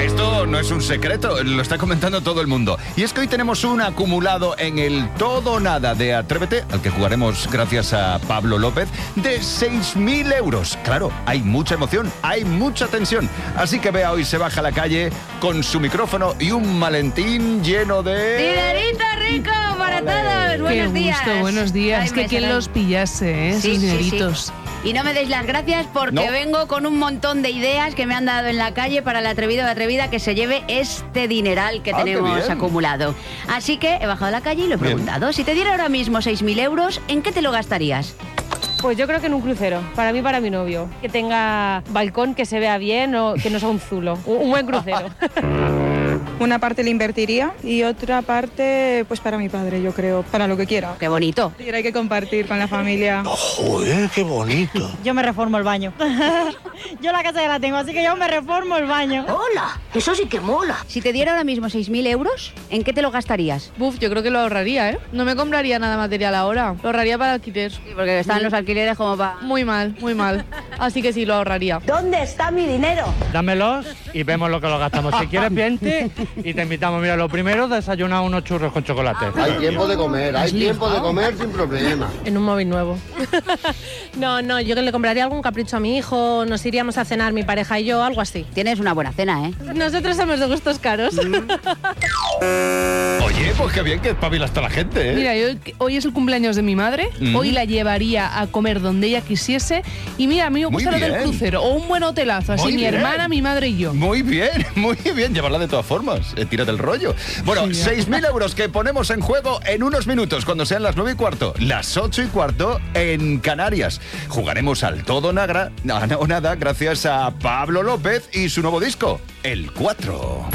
Esto no es un secreto, lo está comentando todo el mundo. Y es que hoy tenemos un acumulado en el todo o nada de Atrévete, al que jugaremos gracias a Pablo López, de 6.000 euros. Claro, hay mucha emoción, hay mucha tensión. Así que Bea hoy se baja a la calle con su micrófono y un maletín lleno de... ¡Dinerito rico para todos! Buenos días. Qué gusto, buenos días. Ay, Es que quien los pillase, Sí, esos sí, dineritos. sí. Y no me deis las gracias porque vengo con un montón de ideas que me han dado en la calle para el atrevido o la atrevida que se lleve este dineral que tenemos acumulado. Así que he bajado a la calle y lo he preguntado. Si te diera ahora mismo 6.000 euros, ¿en qué te lo gastarías? Pues yo creo que en un crucero, para mí y para mi novio. Que tenga balcón, que se vea bien o que no sea un zulo. Un buen crucero. Una parte la invertiría y otra parte pues para mi padre, yo creo, para lo que quiera. ¡Qué bonito! Hay que compartir con la familia. ¡Joder, qué bonito! Yo me reformo el baño. Yo la casa ya la tengo, así que yo me reformo el baño. ¡Hola! Eso sí que mola. Si te diera ahora mismo 6.000 euros, ¿en qué te lo gastarías? Buf, yo creo que lo ahorraría, ¿eh? No me compraría nada material ahora. Lo ahorraría para alquiler. Sí, porque están los alquileres como para... Muy mal, muy mal. Así que sí, lo ahorraría. ¿Dónde está mi dinero? Dámelos y vemos lo que lo gastamos. Si quieres, vente y te invitamos. Mira, lo primero, desayunar unos churros con chocolate. Hay tiempo de comer sin problema. En un móvil nuevo. No, yo que le compraría algún capricho a mi hijo, nos iríamos a cenar mi pareja y yo, algo así. Tienes una buena cena, ¿eh? Nosotros somos de gustos caros. Oye, pues qué bien que espabila hasta la gente, ¿eh? Mira, hoy es el cumpleaños de mi madre. Hoy la llevaría a comer donde ella quisiese. Y mira, a mí me gusta lo del crucero o un buen hotelazo. Así mi hermana, mi madre y yo. Muy bien, muy bien. Llevarla de todas formas. Tírate el rollo. Bueno, sí, 6.000 euros que ponemos en juego en unos minutos, cuando sean las 9:15, las 8:15 en Canarias. Jugaremos al todo o nada gracias a Pablo López y su nuevo disco, El 4.